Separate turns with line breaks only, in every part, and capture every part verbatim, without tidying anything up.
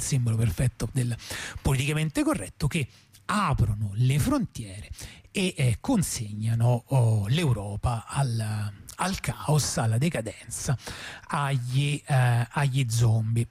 simbolo perfetto del politicamente corretto, che aprono le frontiere e eh, consegnano oh, l'Europa al, al caos, alla decadenza, agli, eh, agli zombie.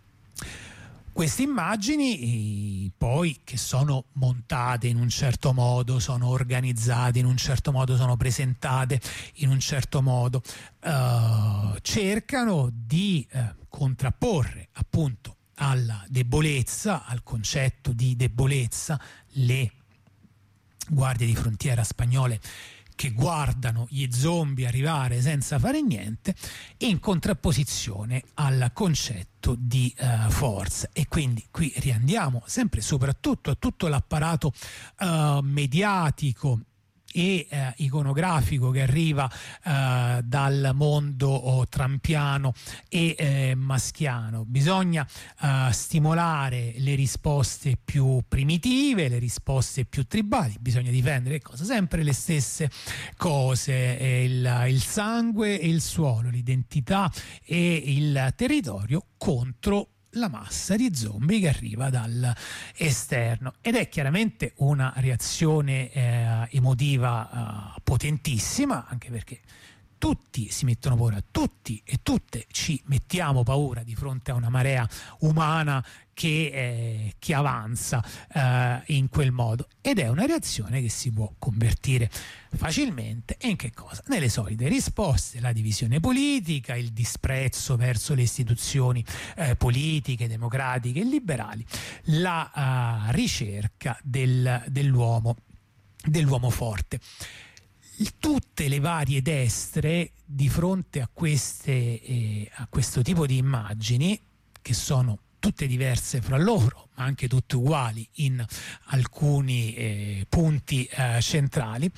Queste immagini poi, che sono montate in un certo modo, sono organizzate in un certo modo, sono presentate in un certo modo, eh, cercano di eh, contrapporre appunto alla debolezza, al concetto di debolezza, le guardie di frontiera spagnole che guardano gli zombie arrivare senza fare niente, in contrapposizione al concetto di uh, forza. E quindi qui riandiamo sempre soprattutto a tutto l'apparato uh, mediatico e eh, iconografico che arriva eh, dal mondo oh, trampiano e eh, maschiano. Bisogna eh, stimolare le risposte più primitive, le risposte più tribali, bisogna difendere cosa? Sempre le stesse cose, eh, il, il sangue e il suolo, l'identità e il territorio contro la massa di zombie che arriva dall'esterno, ed è chiaramente una reazione eh, emotiva eh, potentissima, anche perché tutti si mettono paura, tutti e tutte ci mettiamo paura di fronte a una marea umana che, eh, che avanza eh, in quel modo, ed è una reazione che si può convertire facilmente e in che cosa? Nelle solite risposte: la divisione politica, il disprezzo verso le istituzioni eh, politiche, democratiche e liberali, la uh, ricerca del, dell'uomo, dell'uomo forte. Tutte le varie destre di fronte a queste eh, a questo tipo di immagini, che sono tutte diverse fra loro ma anche tutte uguali in alcuni eh, punti eh, centrali,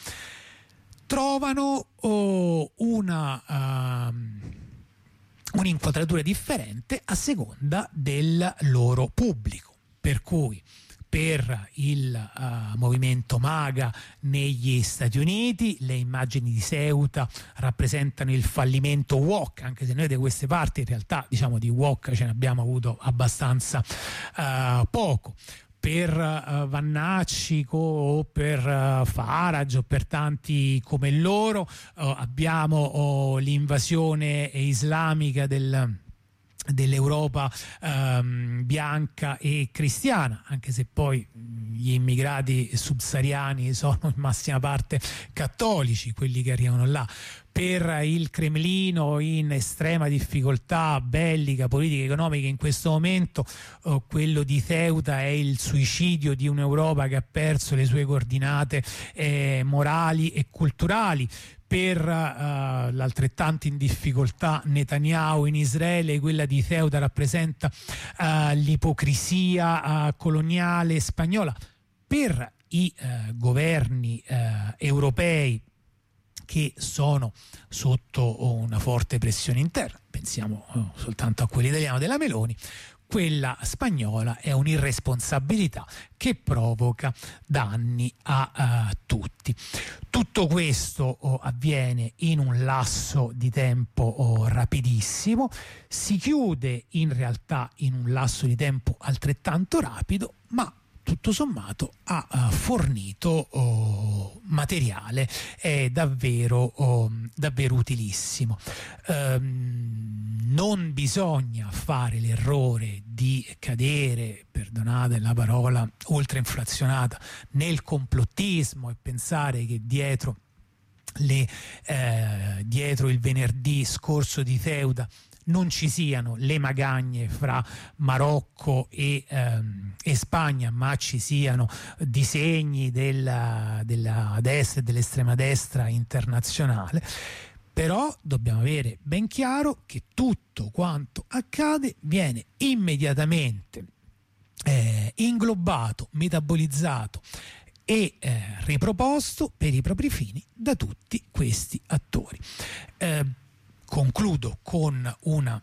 trovano oh, una uh, un'inquadratura differente a seconda del loro pubblico, per cui per il uh, movimento MAGA negli Stati Uniti le immagini di Ceuta rappresentano il fallimento woke, anche se noi da queste parti in realtà, diciamo, di woke ce ne abbiamo avuto abbastanza uh, poco. Per uh, Vannacci o per uh, Farage o per tanti come loro uh, abbiamo oh, l'invasione islamica del dell'Europa ehm, bianca e cristiana, anche se poi gli immigrati subsahariani sono in massima parte cattolici, quelli che arrivano là. Per il Cremlino in estrema difficoltà bellica, politica, economica in questo momento, eh, quello di Ceuta è il suicidio di un'Europa che ha perso le sue coordinate eh, morali e culturali. Per uh, l'altrettanto in difficoltà Netanyahu in Israele, quella di Ceuta rappresenta uh, l'ipocrisia uh, coloniale spagnola. Per i uh, governi uh, europei che sono sotto una forte pressione interna, pensiamo uh, soltanto a quello italiano della Meloni, quella spagnola è un'irresponsabilità che provoca danni a uh, tutti. Tutto questo oh, avviene in un lasso di tempo oh, rapidissimo, si chiude in realtà in un lasso di tempo altrettanto rapido, ma tutto sommato ha uh, fornito oh, materiale è davvero, oh, davvero utilissimo. Um, non bisogna fare l'errore di cadere, perdonate la parola ultrainflazionata, nel complottismo e pensare che dietro, le, eh, dietro il venerdì scorso di Ceuta non ci siano le magagne fra Marocco e, ehm, e Spagna, ma ci siano disegni della, della destra e dell'estrema destra internazionale. Però dobbiamo avere ben chiaro che tutto quanto accade viene immediatamente eh, inglobato, metabolizzato e eh, riproposto per i propri fini da tutti questi attori. Eh, concludo con una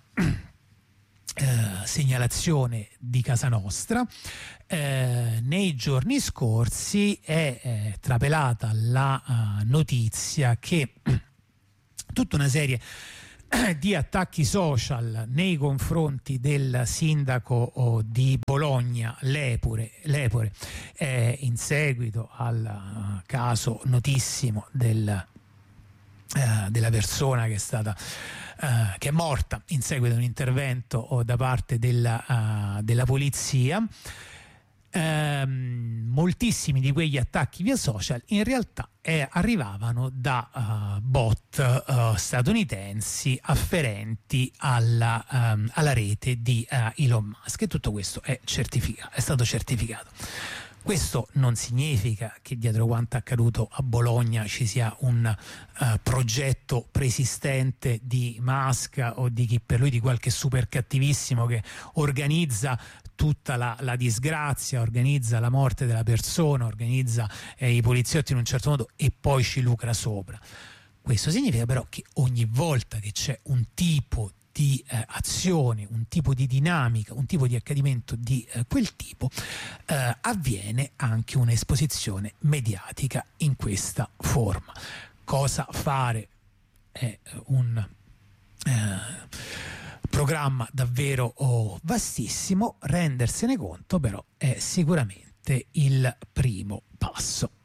eh, segnalazione di casa nostra. Eh, nei giorni scorsi è eh, trapelata la uh, notizia che tutta una serie di attacchi social nei confronti del sindaco di Bologna Lepore, Lepore eh, in seguito al caso notissimo del, eh, della persona che è stata eh, che è morta in seguito a un intervento da parte della, uh, della polizia. Eh, moltissimi di quegli attacchi via social in realtà eh, arrivavano da uh, bot uh, statunitensi afferenti alla, um, alla rete di uh, Elon Musk, e tutto questo è, certificato, è stato certificato. Questo non significa che dietro quanto accaduto a Bologna ci sia un uh, progetto preesistente di Musk o di chi per lui, di qualche super cattivissimo che organizza tutta la, la disgrazia, organizza la morte della persona, organizza eh, i poliziotti in un certo modo e poi ci lucra sopra. Questo significa però che ogni volta che c'è un tipo di eh, azione, un tipo di dinamica, un tipo di accadimento di eh, quel tipo, eh, avviene anche un'esposizione mediatica in questa forma. Cosa fare è un eh, programma davvero oh, vastissimo, rendersene conto però è sicuramente il primo passo.